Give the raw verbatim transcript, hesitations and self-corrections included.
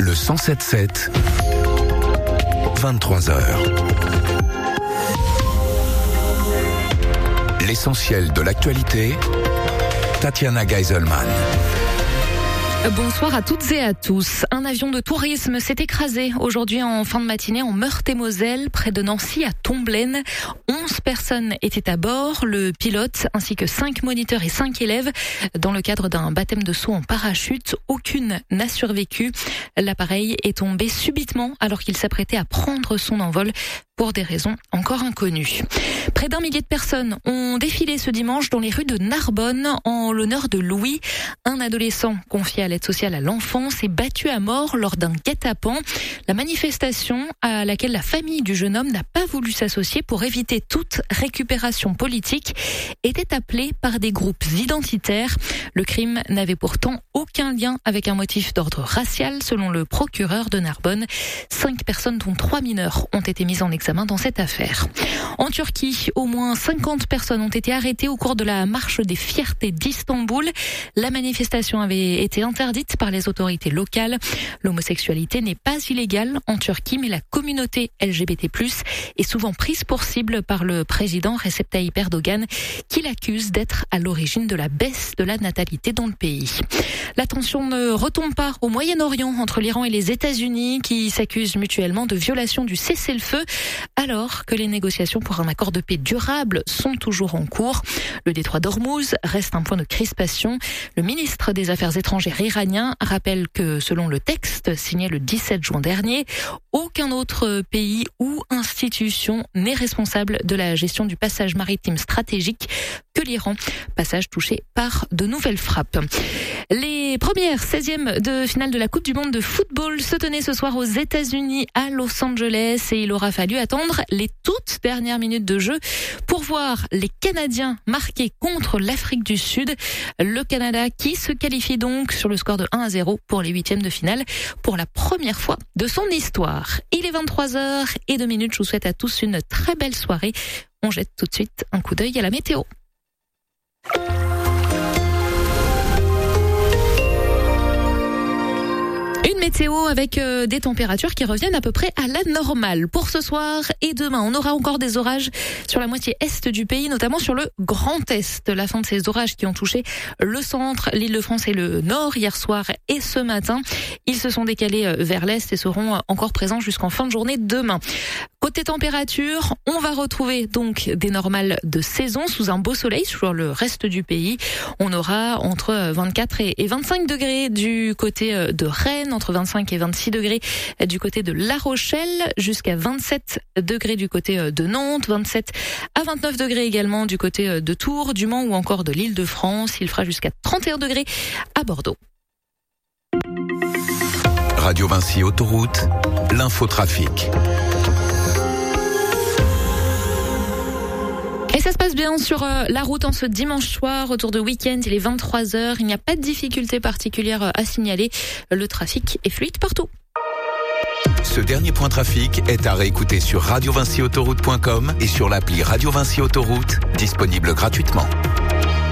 le cent sept sept, vingt-trois heures. L'essentiel de l'actualité, Tatiana Geiselman. Bonsoir à toutes et à tous. Un avion de tourisme s'est écrasé aujourd'hui en fin de matinée en Meurthe-et-Moselle, près de Nancy à Tomblaine. Onze personnes étaient à bord, le pilote ainsi que cinq moniteurs et cinq élèves. Dans le cadre d'un baptême de saut en parachute, aucune n'a survécu. L'appareil est tombé subitement alors qu'il s'apprêtait à prendre son envol pour des raisons encore inconnues. Près d'un millier de personnes ont défilé ce dimanche dans les rues de Narbonne en l'honneur de Louis, un adolescent confié à l'aide sociale à l'enfance et battu à mort lors d'un guet-apens. La manifestation à laquelle la famille du jeune homme n'a pas voulu s'associer pour éviter toute récupération politique était appelée par des groupes identitaires. Le crime n'avait pourtant aucun lien avec un motif d'ordre racial, selon le procureur de Narbonne. Cinq personnes, dont trois mineurs, ont été mises en examen dans cette affaire. En Turquie, au moins cinquante personnes ont été arrêtées au cours de la marche des fiertés d'Istanbul. La manifestation avait été interdite par les autorités locales. L'homosexualité n'est pas illégale en Turquie, mais la communauté L G B T plus, est souvent prise pour cible par le président Recep Tayyip Erdogan, qui l'accuse d'être à l'origine de la baisse de la natalité dans le pays. La tension ne retombe pas au Moyen-Orient entre l'Iran et les États-Unis, qui s'accusent mutuellement de violation du cessez-le-feu, alors que les négociations pour un accord de paix durable sont toujours en cours. Le détroit d'Ormuz reste un point de crispation. Le ministre des Affaires étrangères iranien rappelle que, selon le texte signé le dix-sept juin dernier, aucun autre pays ou institution n'est responsable de la gestion du passage maritime stratégique que l'Iran, passage touché par de nouvelles frappes. Les premières seizièmes de finale de la Coupe du Monde de football se tenaient ce soir aux États-Unis à Los Angeles et il aura fallu attendre les toutes dernières minutes de jeu pour voir les Canadiens marquer contre l'Afrique du Sud. Le Canada qui se qualifie donc sur le score de un à zéro pour les huitièmes de finale pour la première fois de son histoire. Il est vingt-trois heures et deux minutes. Je vous souhaite à tous une très belle soirée. On jette tout de suite un coup d'œil à la météo. Une météo avec euh, des températures qui reviennent à peu près à la normale. Pour ce soir et demain, on aura encore des orages sur la moitié est du pays, notamment sur le Grand Est. La fin de ces orages qui ont touché le centre, l'Île-de-France et le nord hier soir et ce matin. Ils se sont décalés vers l'est et seront encore présents jusqu'en fin de journée demain. Côté température, on va retrouver donc des normales de saison sous un beau soleil sur le reste du pays. On aura entre vingt-quatre et vingt-cinq degrés du côté de Rennes, entre vingt-cinq et vingt-six degrés du côté de La Rochelle, jusqu'à vingt-sept degrés du côté de Nantes, vingt-sept à vingt-neuf degrés également du côté de Tours, du Mans ou encore de l'Île-de-France. Il fera jusqu'à trente et un degrés à Bordeaux. Radio Vinci Autoroute, l'infotrafic. Et ça se passe bien sur euh, la route en ce dimanche soir, autour de week-end, il est vingt-trois heures. Il n'y a pas de difficulté particulière à signaler. Le trafic est fluide partout. Ce dernier point trafic est à réécouter sur radio vinci autoroute point com et sur l'appli Radio Vinci Autoroute, disponible gratuitement.